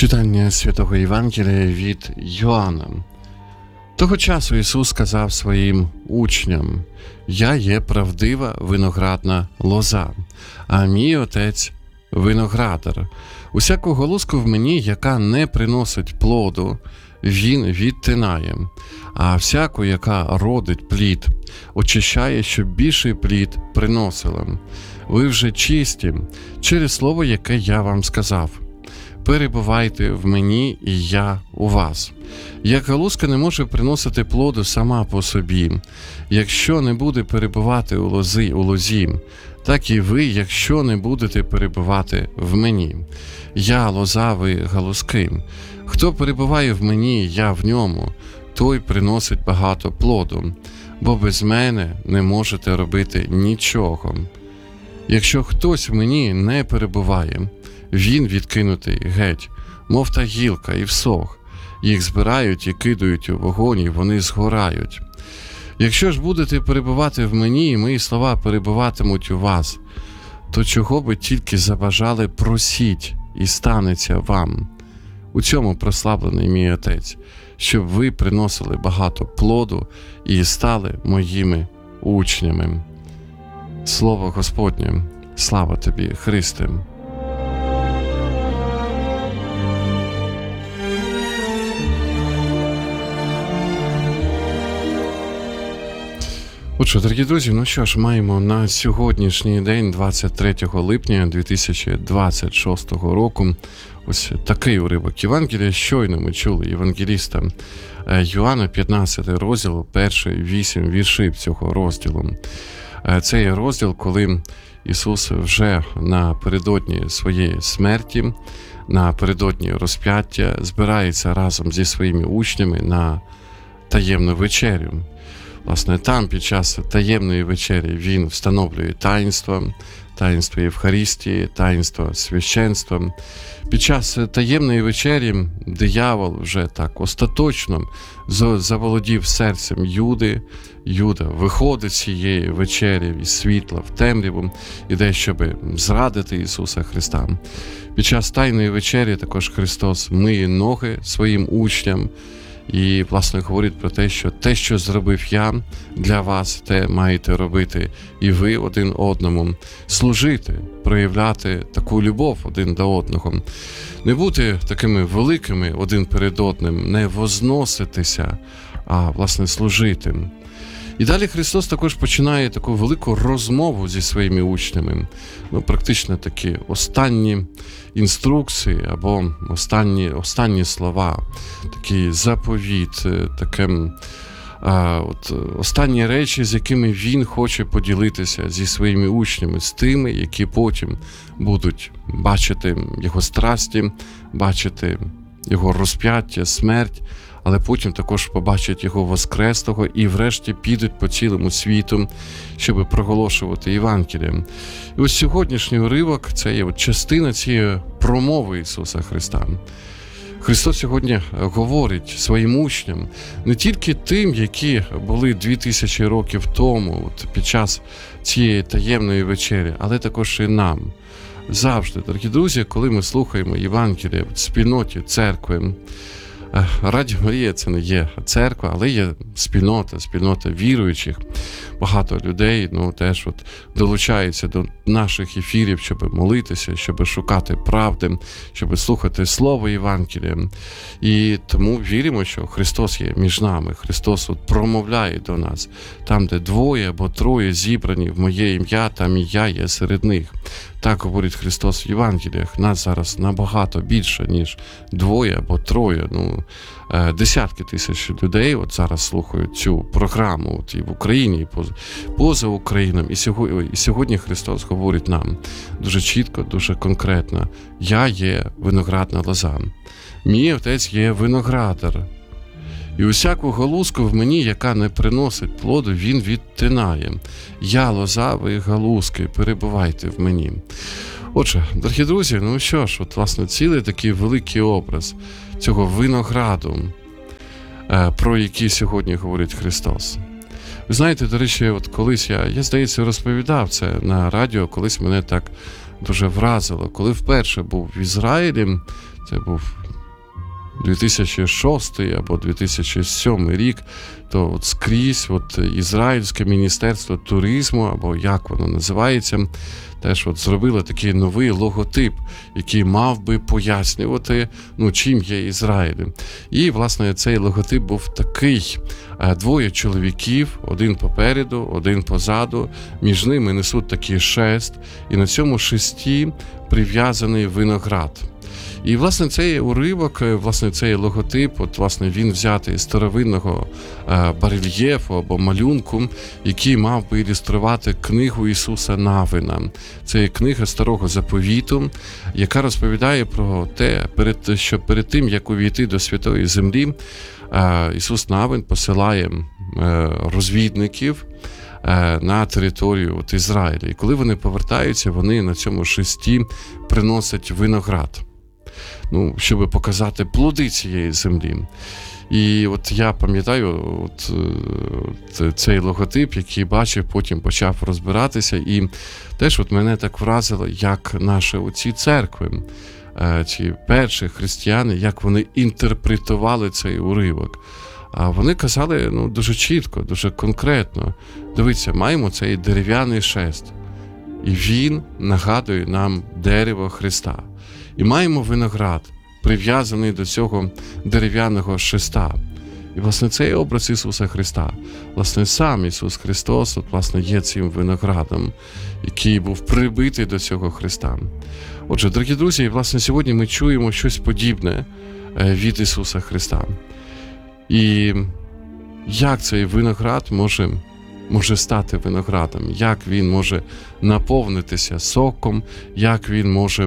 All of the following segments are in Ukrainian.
Читання Святого Євангелія від Йоанна. Того часу Ісус сказав своїм учням: «Я є правдива виноградна лоза, а мій Отець – виноградар. Усяку галузку в мені, яка не приносить плоду, Він відтинає, а всяку, яка родить плід, очищає, щоб більший плід приносила. Ви вже чисті через слово, яке я вам сказав. Перебувайте в мені, і я у вас. Як галузка не може приносити плоду сама по собі, якщо не буде перебувати у лозі, так і ви, якщо не будете перебувати в мені. Я лоза, ви галузки. Хто перебуває в мені, я в ньому, той приносить багато плоду, бо без мене не можете робити нічого. Якщо хтось в мені не перебуває, він відкинутий геть, мов та гілка, і всох. Їх збирають і кидають у вогонь, і вони згорають. Якщо ж будете перебувати в мені, і мої слова перебуватимуть у вас, то чого би тільки забажали, просіть, і станеться вам. У цьому прославлений мій Отець, щоб ви приносили багато плоду і стали моїми учнями». Слово Господнє. Слава тобі, Христе! Отже, дорогі друзі, ну що ж, маємо на сьогоднішній день, 23 липня 2026 року, ось такий уривок Євангелія. Щойно ми чули євангеліста Йоанна, 15 розділ, перші 8 віршів цього розділу. Це є розділ, коли Ісус вже напередодні своєї смерті, напередодні розп'яття, збирається разом зі своїми учнями на таємну вечерю. Власне, там під час таємної вечері він встановлює таїнство Євхаристії, таїнство священства. Під час таємної вечері диявол вже так остаточно заволодів серцем Юди. Юда виходить з цієї вечері із світла в темряву, іде, щоб зрадити Ісуса Христа. Під час тайної вечері також Христос миє ноги своїм учням, і, власне, говорить про те, що зробив я для вас, те маєте робити і ви один одному. Служити, проявляти таку любов один до одного. Не бути такими великими один перед одним, не возноситися, а, власне, служити. І далі Христос також починає таку велику розмову зі своїми учнями. Практично такі останні інструкції або останні слова, такий заповіт, останні речі, з якими він хоче поділитися зі своїми учнями, з тими, які потім будуть бачити його страсті, бачити його розп'яття, смерть, але потім також побачать його воскреслого і врешті підуть по цілому світу, щоб проголошувати Євангеліє. І ось сьогоднішній уривок – це є частина цієї промови Ісуса Христа. Христос сьогодні говорить своїм учням, не тільки тим, які були 2000 років тому, під час цієї таємної вечері, але також і нам. Завжди, дорогі друзі, коли ми слухаємо Євангеліє в спільноті церкви, Радіо Марія – це не є церква, але є спільнота віруючих. Багато людей теж долучаються до наших ефірів, щоб молитися, щоб шукати правди, щоб слухати Слово Євангелія. І тому віримо, що Христос є між нами, Христос промовляє до нас. Там, де 2 або 3 зібрані в моє ім'я, там і я є серед них. Так говорить Христос в Євангеліях. Нас зараз набагато більше, ніж 2 або 3. Десятки тисяч людей зараз слухають цю програму і в Україні, і поза Україною. І сьогодні Христос говорить нам дуже чітко, дуже конкретно: «Я є виноградна лоза, мій Отець є виноградар. І усяку галузку в мені, яка не приносить плоду, він відтинає. Я лоза, ви галузки, перебувайте в мені». Отже, дорогі друзі, що ж, власне, цілий такий великий образ цього винограду, про який сьогодні говорить Христос. Ви знаєте, до речі, колись я, здається, розповідав це на радіо, колись мене так дуже вразило. Коли вперше був в Ізраїлі, це був 2006 або 2007 рік, то от скрізь Ізраїльське міністерство туризму, або як воно називається, теж зробило такий новий логотип, який мав би пояснювати, чим є Ізраїль. І, власне, цей логотип був такий. Двоє чоловіків, один попереду, один позаду, між ними несуть такий шест, і на цьому шесті прив'язаний виноград. І, власне, цей уривок, цей логотип, він взятий з старовинного барельєфу або малюнку, який мав би ілюструвати книгу Ісуса Навина. Це книга Старого Заповіту, яка розповідає про те, що перед тим, як увійти до Святої Землі, Ісус Навин посилає розвідників на територію Ізраїля. І коли вони повертаються, вони на цьому шесті приносять виноград, щоб показати плоди цієї землі. І я пам'ятаю цей логотип, який бачив, потім почав розбиратися, і теж мене так вразило, як наші оці церкви, ці перші християни, як вони інтерпретували цей уривок. А вони казали дуже чітко, дуже конкретно. Дивіться, маємо цей дерев'яний шест, і він нагадує нам дерево Христа. І маємо виноград, прив'язаний до цього дерев'яного шеста. І, власне, цей образ Ісуса Христа. Власне, сам Ісус Христос, є цим виноградом, який був прибитий до цього Христа. Отже, дорогі друзі, власне, сьогодні ми чуємо щось подібне від Ісуса Христа. І як цей виноград може стати виноградом, як він може наповнитися соком, як він може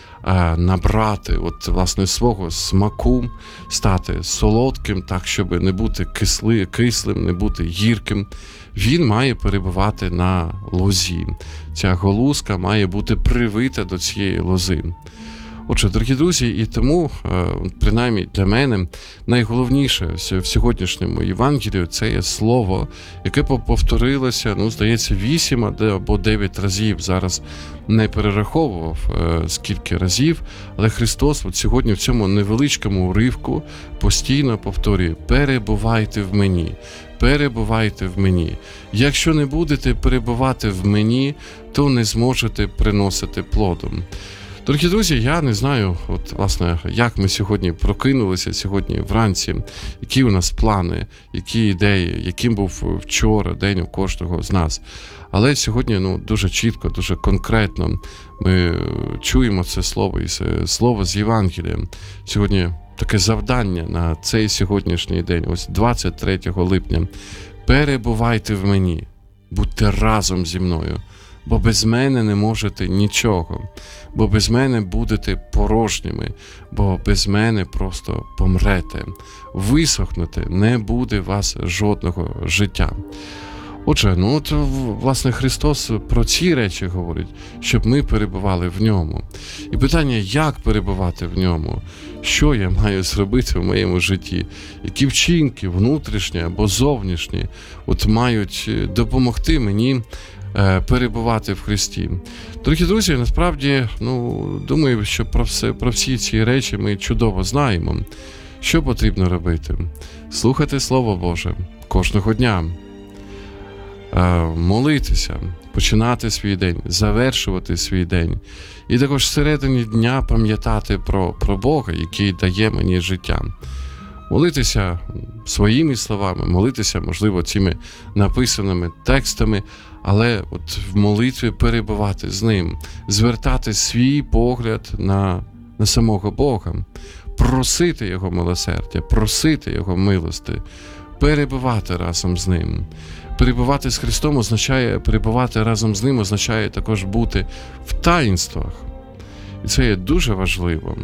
набрати свого смаку, стати солодким, так, щоб не бути кислим, не бути гірким. Він має перебувати на лозі. Ця галузка має бути привита до цієї лози. Отже, дорогі друзі, і тому, принаймні для мене, найголовніше в сьогоднішньому Євангелію – це є слово, яке повторилося, здається, 8 або 9 разів. Зараз не перераховував, скільки разів, але Христос сьогодні в цьому невеличкому уривку постійно повторює: «Перебувайте в мені, перебувайте в мені. Якщо не будете перебувати в мені, то не зможете приносити плодом». Дорогі друзі, я не знаю, як ми сьогодні прокинулися сьогодні вранці, які у нас плани, які ідеї, яким був вчора день у кожного з нас. Але сьогодні дуже чітко, дуже конкретно ми чуємо це слово, і це слово з Євангелія. Сьогодні таке завдання на цей сьогоднішній день, 23 липня. Перебувайте в мені, будьте разом зі мною. Бо без мене не можете нічого, бо без мене будете порожніми, бо без мене просто помрете, висохнете, не буде у вас жодного життя. Отже, власне, Христос про ці речі говорить, щоб ми перебували в ньому. І питання, як перебувати в ньому? Що я маю зробити в моєму житті? Які вчинки, внутрішні або зовнішні, мають допомогти мені перебувати в Христі. Дорогі друзі, насправді, думаю, що про всі ці речі ми чудово знаємо. Що потрібно робити? Слухати Слово Боже кожного дня. Молитися, починати свій день, завершувати свій день. І також всередині дня пам'ятати про Бога, який дає мені життя. Молитися своїми словами, молитися, можливо, цими написаними текстами, але в молитві перебувати з ним, звертати свій погляд на самого Бога, просити Його милосердя, просити Його милости, перебувати разом з ним. Перебувати з Христом означає, перебувати разом з ним означає також бути в таїнствах. І це є дуже важливо.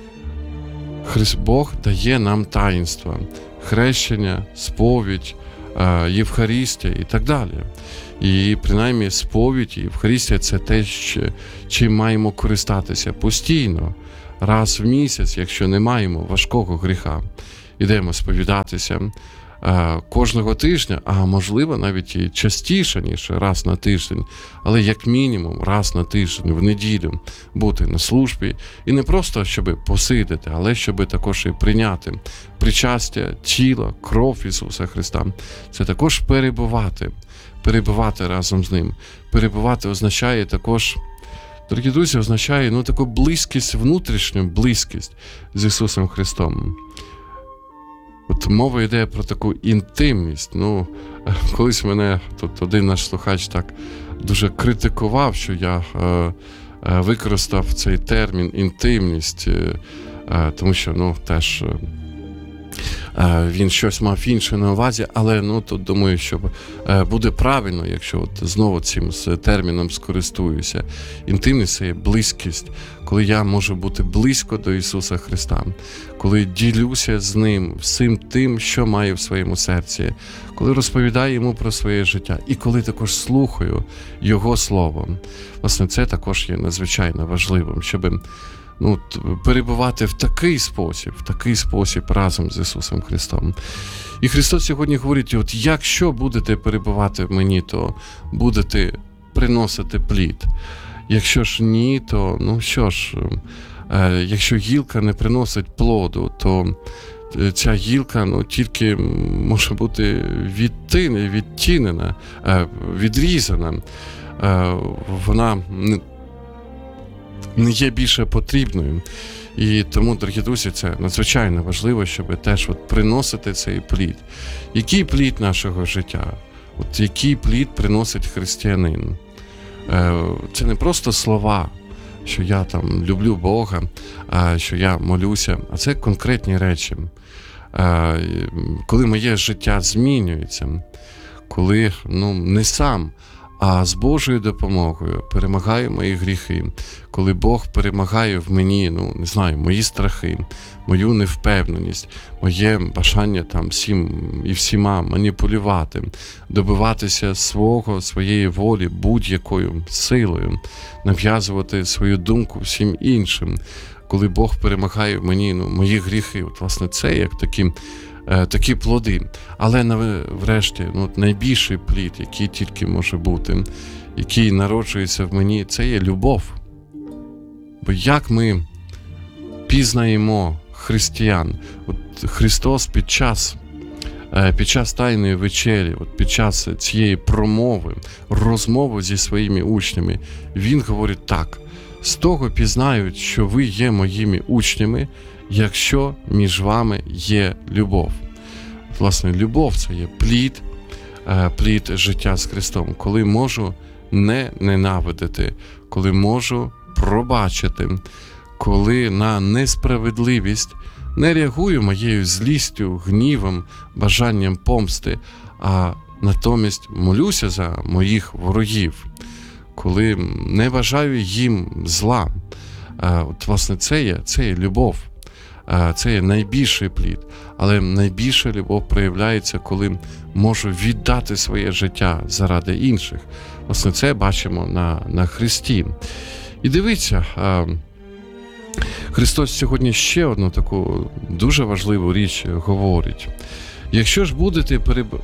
Бог дає нам таїнства, хрещення, сповідь, Євхаристія і так далі. І принаймні сповідь і Євхаристія – це те, чим маємо користатися постійно, раз в місяць, якщо не маємо важкого гріха. Ідемо сповідатися, кожного тижня, а можливо навіть і частіше, ніж раз на тиждень, але як мінімум раз на тиждень, в неділю бути на службі. І не просто, щоб посидіти, але щоб також і прийняти причастя, тіла, кров Ісуса Христа. Це також перебувати разом з Ним. Перебувати означає також, дорогі друзі, означає таку близькість, внутрішню близькість з Ісусом Христом. От мова йде про таку інтимність. Колись мене тут один наш слухач так дуже критикував, що я використав цей термін інтимність, тому що, теж він щось мав інше на увазі, але тут думаю, що буде правильно, якщо знову цим терміном скористуюся. Інтимність – це є близькість, коли я можу бути близько до Ісуса Христа, коли ділюся з Ним всім тим, що маю в своєму серці, коли розповідаю Йому про своє життя і коли також слухаю Його Слово. Власне, це також є надзвичайно важливим, щоб перебувати в такий спосіб разом з Ісусом Христом. І Христос сьогодні говорить, якщо будете перебувати в мені, то будете приносити плід. Якщо ж ні, то, якщо гілка не приносить плоду, то ця гілка, тільки може бути відтінена, відрізана. Вона не є більше потрібною. І тому, дорогі друзі, це надзвичайно важливо, щоб теж приносити цей плід. Який плід нашого життя? Який плід приносить християнин? Це не просто слова, що я люблю Бога, що я молюся, а це конкретні речі. Коли моє життя змінюється, коли не сам, а з Божою допомогою перемагаю мої гріхи, коли Бог перемагає в мені, мої страхи, мою невпевненість, моє бажання всіма маніпулювати, добиватися своєї волі будь-якою силою, нав'язувати свою думку всім іншим, коли Бог перемагає в мені мої гріхи. Власне, це як такі плоди. Але врешті, найбільший плід, який тільки може бути, який народжується в мені, це є любов. Бо як ми пізнаємо християн? Христос під час Тайної вечері, під час цієї розмови зі своїми учнями, Він говорить так: «З того пізнають, що ви є моїми учнями, якщо між вами є любов». Власне, любов – це є плід життя з Христом, коли можу не ненавидити, коли можу пробачити, коли на несправедливість не реагую моєю злістю, гнівом, бажанням помсти, а натомість молюся за моїх ворогів, коли не бажаю їм зла. Власне, це є любов. Це є найбільший плід, але найбільша любов проявляється, коли можу віддати своє життя заради інших. Власне, це бачимо на Христі. І дивіться, Христос сьогодні ще одну таку дуже важливу річ говорить. Якщо ж будете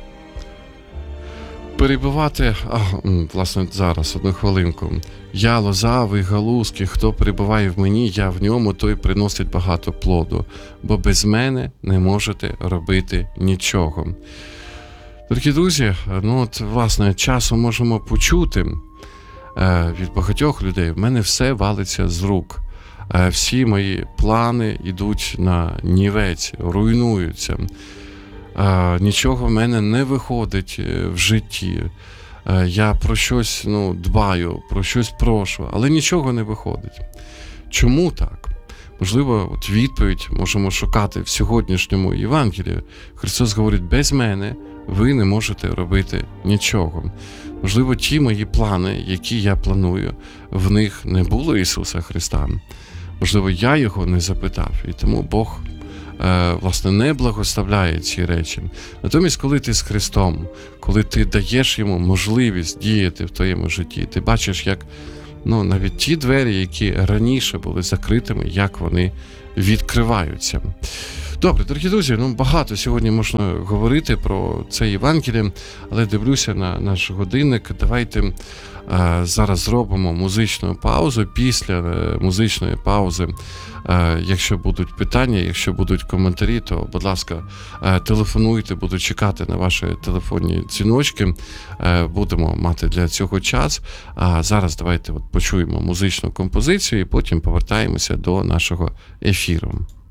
перебувати, власне, зараз, одну хвилинку. Я лоза, ви галузки, хто перебуває в мені, я в ньому, той приносить багато плоду, бо без мене не можете робити нічого. Дорогі друзі, власне, часом можемо почути від багатьох людей: в мене все валиться з рук, всі мої плани йдуть на нівець, руйнуються. Нічого в мене не виходить в житті. Я про щось дбаю, про щось прошу, але нічого не виходить. Чому так? Можливо, відповідь можемо шукати в сьогоднішньому Євангелії. Христос говорить: без мене ви не можете робити нічого. Можливо, ті мої плани, які я планую, в них не було Ісуса Христа. Можливо, я Його не запитав, і тому Бог власне, не благословляє ці речі. Натомість, коли ти з Христом, коли ти даєш Йому можливість діяти в твоєму житті, ти бачиш, як навіть ті двері, які раніше були закритими, як вони відкриваються. Добре, дорогі друзі, багато сьогодні можна говорити про це Євангеліє, але дивлюся на наш годинник. Давайте зараз зробимо музичну паузу. Після музичної паузи, якщо будуть питання, якщо будуть коментарі, то, будь ласка, телефонуйте, буду чекати на ваші телефонні дзвіночки. Будемо мати для цього час. А зараз давайте почуємо музичну композицію і потім повертаємося до нашого ефіру.